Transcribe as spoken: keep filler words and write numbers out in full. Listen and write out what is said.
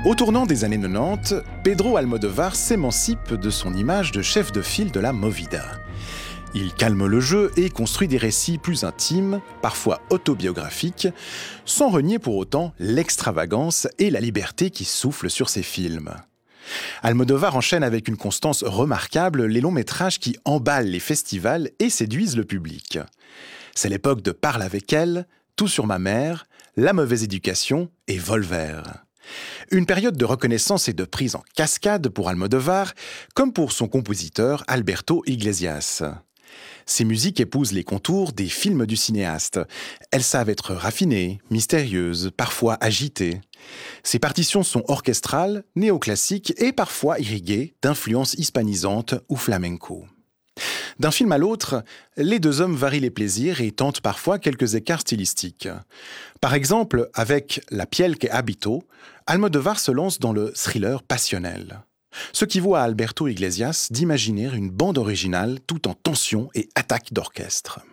Au tournant des années quatre-vingt-dix, Pedro Almodóvar s'émancipe de son image de chef de file de la movida. Il calme le jeu et construit des récits plus intimes, parfois autobiographiques, sans renier pour autant l'extravagance et la liberté qui soufflent sur ses films. Almodóvar enchaîne avec une constance remarquable les longs métrages qui emballent les festivals et séduisent le public. C'est l'époque de Parle avec elle, Tout sur ma mère, La mauvaise éducation et Volver. Une période de reconnaissance et de prise en cascade pour Almodóvar, comme pour son compositeur Alberto Iglesias. Ses musiques épousent les contours des films du cinéaste. Elles savent être raffinées, mystérieuses, parfois agitées. Ses partitions sont orchestrales, néoclassiques et parfois irriguées d'influences hispanisantes ou flamenco. D'un film à l'autre, les deux hommes varient les plaisirs et tentent parfois quelques écarts stylistiques. Par exemple, avec La piel que habito, Almodóvar se lance dans le thriller passionnel. Ce qui vaut à Alberto Iglesias d'imaginer une bande originale tout en tension et attaque d'orchestre.